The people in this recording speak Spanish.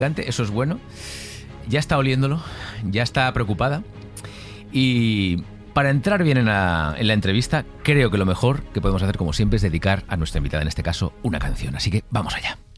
Eso es bueno. Ya está oliéndolo, ya está preocupada. Y para entrar bien en la entrevista, creo que lo mejor que podemos hacer, como siempre, es dedicar a nuestra invitada, en este caso, una canción. Así que vamos allá.